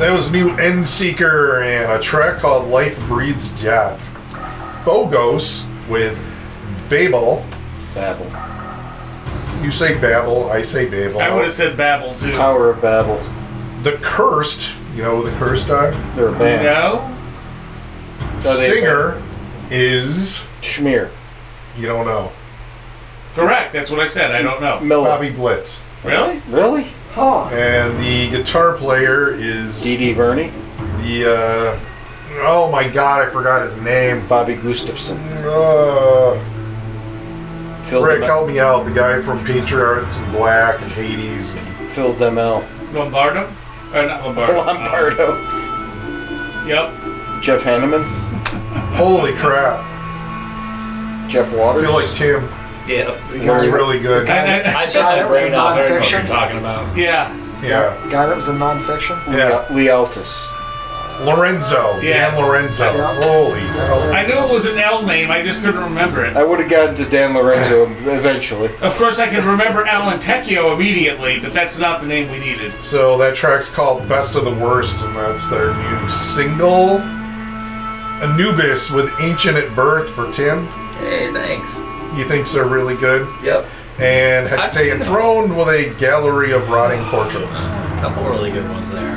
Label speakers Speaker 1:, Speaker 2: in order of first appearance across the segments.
Speaker 1: That was new Endseeker and a track called Life Breeds Death. Phogos with Babel.
Speaker 2: Babel.
Speaker 1: You say Babel, I say Babel.
Speaker 3: I would have said Babel too.
Speaker 2: Tower of Babel.
Speaker 1: The Cursed, you know who the Cursed are?
Speaker 2: They're a band.
Speaker 3: No.
Speaker 1: Singer is...
Speaker 2: Schmear.
Speaker 1: You don't know.
Speaker 3: Correct. That's what I said. I don't know.
Speaker 2: Miller.
Speaker 1: Bobby Blitz.
Speaker 3: Really?
Speaker 2: Really?
Speaker 4: Huh.
Speaker 1: And the guitar player is...
Speaker 2: Dee Dee Verney.
Speaker 1: The, oh my god, I forgot his name.
Speaker 2: Bobby Gustafson. Phil
Speaker 1: Rick,
Speaker 2: Demel.
Speaker 1: help me out. The guy from Patriarchs and Black and Hades.
Speaker 2: Phil Demel.
Speaker 3: Lombardo? Or not Lombardo.
Speaker 2: Lombardo.
Speaker 3: Yep.
Speaker 2: Jeff Hanneman.
Speaker 1: Holy crap.
Speaker 2: Jeff
Speaker 1: I
Speaker 2: Waters.
Speaker 1: feel like Tim.
Speaker 5: Yeah.
Speaker 1: He's really good.
Speaker 5: I shut
Speaker 4: that
Speaker 5: my
Speaker 4: was
Speaker 5: brain
Speaker 4: a
Speaker 5: off. I don't know what
Speaker 4: non-fiction?
Speaker 5: you're talking about.
Speaker 3: Yeah.
Speaker 1: Yeah.
Speaker 4: Guy that was a non-fiction.
Speaker 1: Yeah.
Speaker 2: Lee Altus.
Speaker 1: Lorenzo.
Speaker 3: Yes.
Speaker 1: Dan Lorenzo.
Speaker 4: Yeah.
Speaker 1: Holy hell.
Speaker 3: I knew it was an L name. I just couldn't remember it.
Speaker 2: I would have gotten to Dan Lorenzo eventually.
Speaker 3: Of course, I can remember Alan Tecchio immediately, but that's not the name we needed.
Speaker 1: So that track's called Best of the Worst, and that's their new single. Anubis with Ancient at Birth for Tim.
Speaker 5: Hey, thanks.
Speaker 1: He thinks they're really good.
Speaker 5: Yep.
Speaker 1: And Hecate Enthroned with a gallery of rotting portraits.
Speaker 5: A couple really good ones there.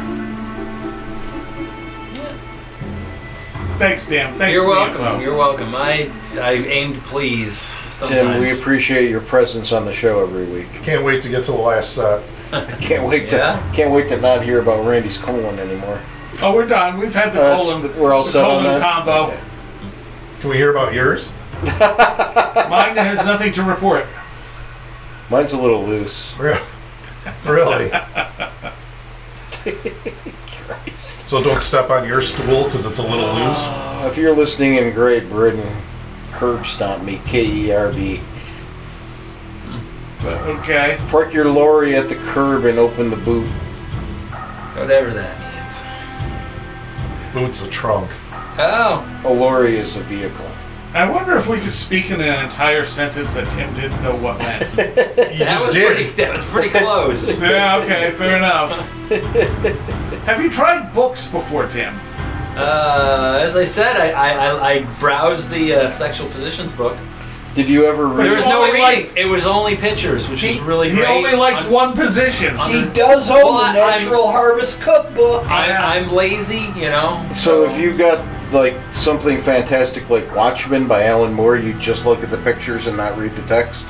Speaker 3: Thanks, Dan. Thanks.
Speaker 5: You're
Speaker 3: for the
Speaker 5: welcome.
Speaker 3: info.
Speaker 5: You're welcome. I aim to please sometimes.
Speaker 2: Tim, we appreciate your presence on the show every week.
Speaker 1: Can't wait to get to the last set.
Speaker 2: Can't wait
Speaker 5: Yeah?
Speaker 2: to not hear about Randy's colon anymore.
Speaker 3: Oh, we're done. We've had the colon.
Speaker 2: We're all
Speaker 3: the
Speaker 2: set on
Speaker 3: colon
Speaker 2: that.
Speaker 3: combo.
Speaker 2: Okay.
Speaker 1: Can we hear about yours?
Speaker 3: Mine has nothing to report.
Speaker 2: Mine's a little loose.
Speaker 1: Really?
Speaker 2: Christ.
Speaker 1: So don't step on your stool because it's a little loose.
Speaker 2: If you're listening in Great Britain, curb stomp me, KERB.
Speaker 3: Okay.
Speaker 2: Park your lorry at the curb and open the boot.
Speaker 5: Whatever that means.
Speaker 1: Boot's a trunk.
Speaker 5: Oh.
Speaker 2: A lorry is a vehicle.
Speaker 3: I wonder if we could speak in an entire sentence that Tim didn't know what meant.
Speaker 1: You just did.
Speaker 5: That was pretty close.
Speaker 3: Yeah, okay, fair enough. Have you tried books before, Tim?
Speaker 5: As I said, I browsed the sexual positions book.
Speaker 2: Did you ever read?
Speaker 5: There was no
Speaker 3: only
Speaker 5: reading.
Speaker 3: liked-
Speaker 5: It was only pictures, which is really
Speaker 3: He
Speaker 5: great.
Speaker 3: only liked one position.
Speaker 6: He does own
Speaker 5: Well,
Speaker 6: the Natural Harvest Cookbook.
Speaker 5: I'm lazy, you know.
Speaker 2: So if you got like something fantastic like Watchmen by Alan Moore, you just look at the pictures and not read the text?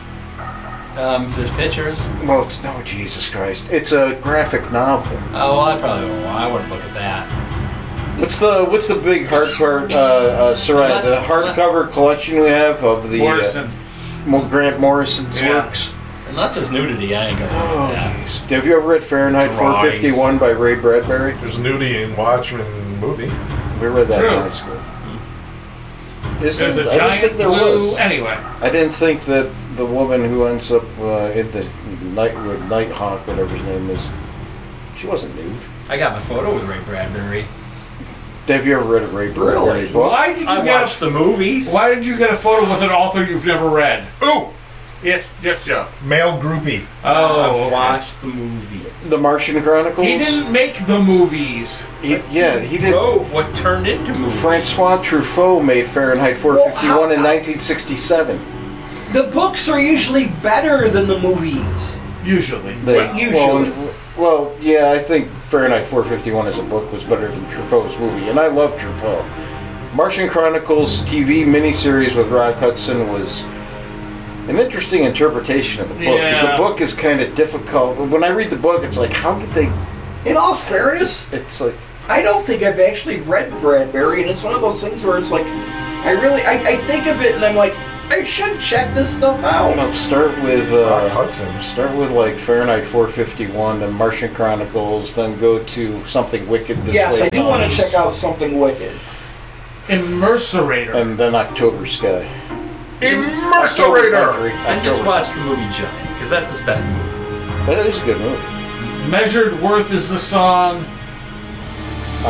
Speaker 5: If there's pictures.
Speaker 2: Well, it's, no, Jesus Christ. It's a graphic novel.
Speaker 5: Oh, well, I probably won't. I wouldn't look at that.
Speaker 2: What's the big hardcover the hardcover collection we have of the
Speaker 3: Morrison.
Speaker 2: Grant Morrison's
Speaker 5: Yeah.
Speaker 2: works?
Speaker 5: Unless there's nudity, I ain't gonna look
Speaker 2: Oh,
Speaker 5: at that.
Speaker 2: jeez. Have you ever read Fahrenheit
Speaker 5: Drawings.
Speaker 2: 451 by Ray Bradbury?
Speaker 1: There's nudity in Watchmen movie.
Speaker 2: We read that
Speaker 3: True.
Speaker 2: in high school.
Speaker 3: There's a
Speaker 2: I didn't
Speaker 3: giant
Speaker 2: think there
Speaker 3: blue.
Speaker 2: was.
Speaker 3: Anyway,
Speaker 2: I didn't think that the woman who ends up in the Nighthawk, whatever his name is, she wasn't nude.
Speaker 5: I got my photo with Ray Bradbury.
Speaker 2: Have you ever read a Ray Bradbury book?
Speaker 3: why did you
Speaker 5: I
Speaker 3: get
Speaker 5: watched the movies.
Speaker 3: Why did you get a photo with an author you've never read?
Speaker 1: Ooh!
Speaker 3: Yes, Joe.
Speaker 1: Male groupie.
Speaker 3: Oh,
Speaker 5: I've watched the movies.
Speaker 2: The Martian Chronicles?
Speaker 3: He didn't make the movies.
Speaker 2: He did.
Speaker 5: Wrote what turned into movies.
Speaker 2: Francois Truffaut made Fahrenheit 451
Speaker 6: Well,
Speaker 2: in 1967.
Speaker 6: The books are usually better than the movies.
Speaker 3: Usually.
Speaker 6: Usually.
Speaker 2: Well, yeah, I think Fahrenheit 451 as a book was better than Truffaut's movie, and I love Truffaut. Martian Chronicles TV miniseries with Rock Hudson was an interesting interpretation of the book, because
Speaker 3: Yeah.
Speaker 2: the book is kind of difficult. When I read the book, it's like, how did they...
Speaker 6: In all fairness,
Speaker 2: It's like...
Speaker 6: I don't think I've actually read Bradbury, and it's one of those things where it's like, I think of it and I'm like, I should check this stuff out.
Speaker 2: Well, start with
Speaker 1: Rock Hudson.
Speaker 2: Start with like Fahrenheit 451, then Martian Chronicles, then go to Something Wicked this
Speaker 6: Yes,
Speaker 2: way.
Speaker 6: I do want to check out Something Wicked.
Speaker 3: Immerserator.
Speaker 2: And then October Sky.
Speaker 1: Immerserator!
Speaker 5: And just watch the movie Giant, because that's his best movie.
Speaker 2: That is a good movie.
Speaker 3: Measured Worth is the song.